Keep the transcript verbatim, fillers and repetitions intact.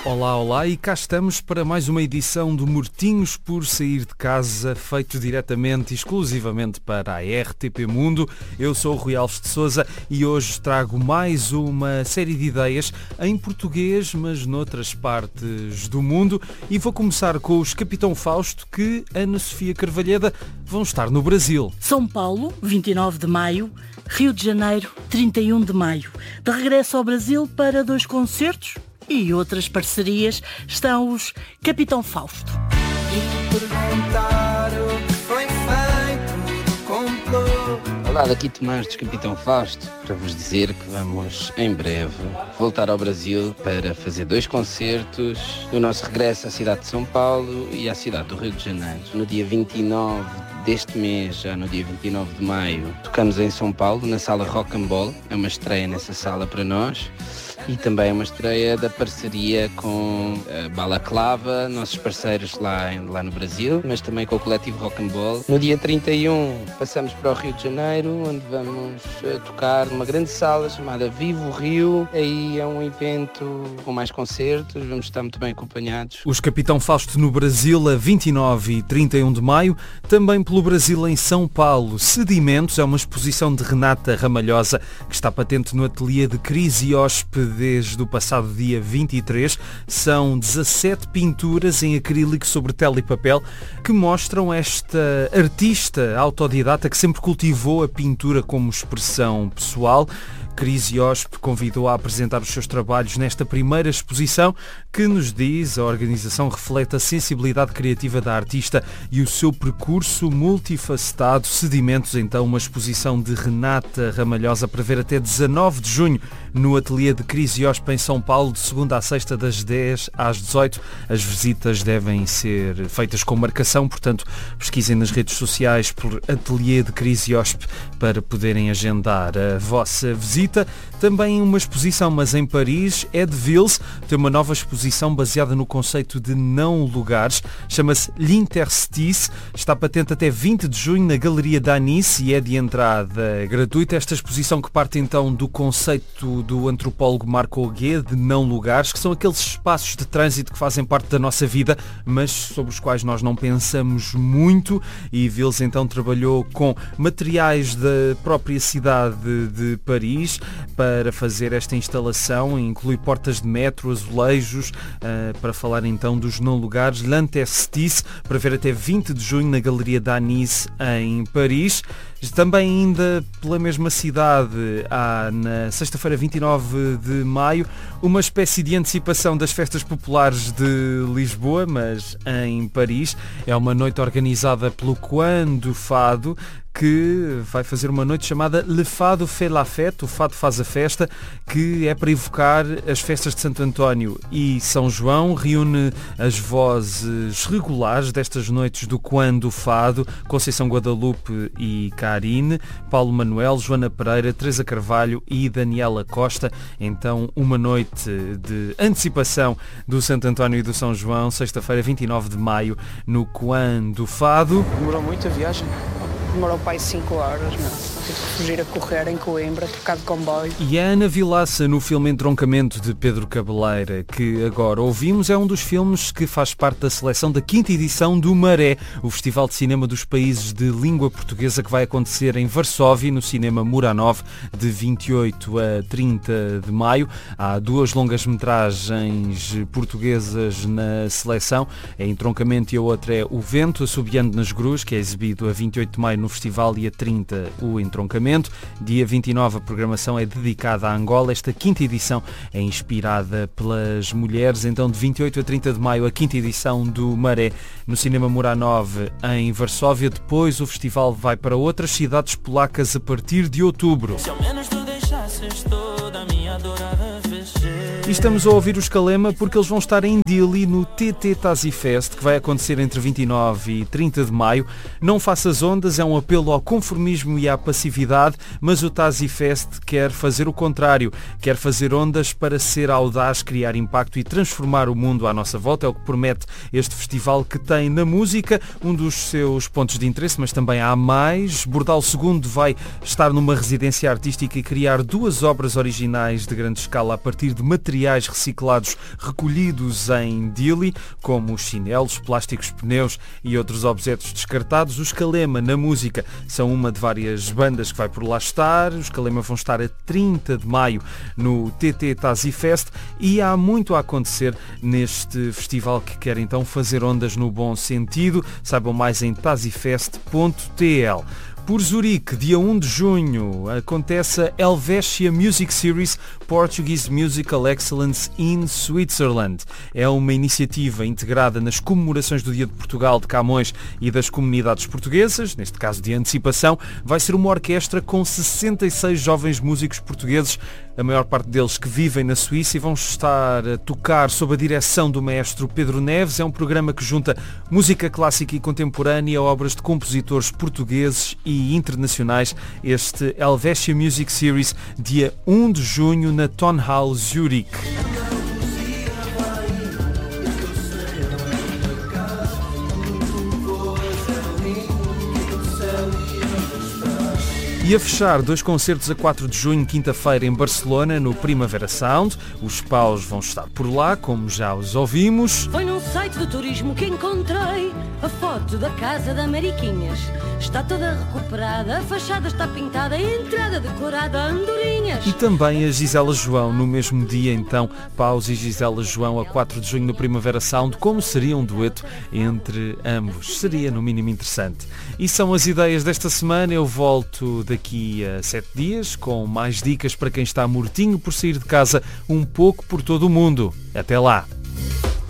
Olá, olá, e cá estamos para mais uma edição do Mortinhos por Sair de Casa, feito diretamente e exclusivamente para a R T P Mundo. Eu sou o Rui Alves de Sousa e hoje trago mais uma série de ideias em português, mas noutras partes do mundo. E vou começar com os Capitão Fausto, que Ana Sofia Carvalheda vão estar no Brasil. São Paulo, vinte e nove de maio, Rio de Janeiro, trinta e um de maio. De regresso ao Brasil para dois concertos e outras parcerias estão os Capitão Fausto. Olá, daqui Tomás dos Capitão Fausto, para vos dizer que vamos em breve voltar ao Brasil para fazer dois concertos no nosso regresso à cidade de São Paulo e à cidade do Rio de Janeiro. No dia vinte e nove deste mês, já no dia vinte e nove de maio, tocamos em São Paulo, na sala Rock and Roll. É uma estreia nessa sala para nós. E também é uma estreia da parceria com a Balaclava, nossos parceiros lá, em, lá no Brasil, mas também com o coletivo Rock and Roll. No dia trinta e um passamos para o Rio de Janeiro, onde vamos uh, tocar numa grande sala chamada Vivo Rio. Aí é um evento com mais concertos, vamos estar muito bem acompanhados. Os Capitão Fausto no Brasil a vinte e nove e trinta e um de maio, também pelo Brasil em São Paulo. Sedimentos é uma exposição de Renata Ramalhosa que está patente no ateliê de Cris e Hóspede desde o passado dia vinte e três. São dezassete pinturas em acrílico sobre tela e papel que mostram esta artista autodidata que sempre cultivou a pintura como expressão pessoal. Cris e Hóspede convidou a apresentar os seus trabalhos nesta primeira exposição que, nos diz, a organização reflete a sensibilidade criativa da artista e o seu percurso multifacetado. Sedimentos, então, uma exposição de Renata Ramalhosa para ver até dezanove de junho no ateliê de Cris e Hóspede em São Paulo, de segunda a sexta, das dez às dezoito. As visitas devem ser feitas com marcação, portanto, pesquisem nas redes sociais por ateliê de Cris e Hóspede para poderem agendar a vossa visita. Também uma exposição, mas em Paris, Ed Vils tem uma nova exposição baseada no conceito de não lugares, chama-se L'Interstice, está patente até vinte de junho na Galeria d'Anice e é de entrada gratuita. Esta exposição que parte então do conceito do antropólogo Marco Auguet de não lugares, que são aqueles espaços de trânsito que fazem parte da nossa vida, mas sobre os quais nós não pensamos muito, e Vils então trabalhou com materiais da própria cidade de Paris para fazer esta instalação, inclui portas de metro, azulejos, uh, para falar então dos não lugares. L'Interstice, para ver até vinte de junho na Galeria d'Anice em Paris. Também ainda pela mesma cidade, há na sexta-feira vinte e nove de maio uma espécie de antecipação das festas populares de Lisboa, mas em Paris. É uma noite organizada pelo Coin do Fado, que vai fazer uma noite chamada Le Fado fait la fête, o Fado faz a festa, que é para evocar as festas de Santo António e São João. Reúne as vozes regulares destas noites do Coin do Fado, Conceição Guadalupe e Karine, Paulo Manuel, Joana Pereira, Teresa Carvalho e Daniela Costa. Então, uma noite de antecipação do Santo António e do São João, sexta-feira vinte e nove de maio, no Coin do Fado. Demorou muito a viagem? Demorou para aí cinco horas, não. Tive que fugir a correr em Coimbra, trocar de comboio. E a Ana Vilaça, no filme Entroncamento de Pedro Cabeleira, que agora ouvimos, é um dos filmes que faz parte da seleção da quinta edição do Maré, o Festival de Cinema dos Países de Língua Portuguesa, que vai acontecer em Varsóvia, no Cinema Muranov, de vinte e oito a trinta de maio. Há duas longas-metragens portuguesas na seleção, é Entroncamento e a outra é O Vento Assobiando nas Gruas, que é exibido a vinte e oito de maio no festival e a trinta o Entroncamento. Dia vinte e nove a programação é dedicada a Angola. Esta quinta edição é inspirada pelas mulheres. Então, de vinte e oito a trinta de maio, a quinta edição do Maré no Cinema Muranov em Varsóvia. Depois o festival vai para outras cidades polacas a partir de outubro. Se ao menos tu deixasses toda a minha adorada E estamos a ouvir os Calema porque eles vão estar em Dili no T T Tazi Fest, que vai acontecer entre vinte e nove e trinta de maio. Não faças ondas, é um apelo ao conformismo e à passividade, mas o Tazi Fest quer fazer o contrário, quer fazer ondas para ser audaz, criar impacto e transformar o mundo à nossa volta. É o que promete este festival, que tem na música um dos seus pontos de interesse, mas também há mais. Bordal segundo vai estar numa residência artística e criar duas obras originais de grande escala a partir de materiais materiais reciclados recolhidos em Dili, como os chinelos, plásticos, pneus e outros objetos descartados. Os Kalema, na música, são uma de várias bandas que vai por lá estar. Os Kalema vão estar a trinta de maio no T T Tazi Fest e há muito a acontecer neste festival que quer então fazer ondas no bom sentido. Saibam mais em tazifest ponto t l. Por Zurique, dia um de junho, acontece a Helvetia Music Series Portuguese Musical Excellence in Switzerland. É uma iniciativa integrada nas comemorações do Dia de Portugal de Camões e das comunidades portuguesas, neste caso de antecipação. Vai ser uma orquestra com sessenta e seis jovens músicos portugueses, a maior parte deles que vivem na Suíça, e vão estar a tocar sob a direção do maestro Pedro Neves. É um programa que junta música clássica e contemporânea a obras de compositores portugueses e internacionais. Este Helvetia Music Series, dia um de junho, na Tonhall, Zurique. E a fechar, dois concertos a quatro de junho, quinta-feira, em Barcelona, no Primavera Sound. Os paus vão estar por lá, como já os ouvimos. Foi num site do turismo que encontrei a foto da casa da Mariquinhas. Está toda recuperada, a fachada está pintada, a entrada decorada a andorinhas. E também a Gisela João, no mesmo dia, então, paus e Gisela João, a quatro de junho, no Primavera Sound. Como seria um dueto entre ambos? Seria, no mínimo, interessante. E são as ideias desta semana. Eu volto daqui a sete dias com mais dicas para quem está mortinho por sair de casa um pouco por todo o mundo. Até lá!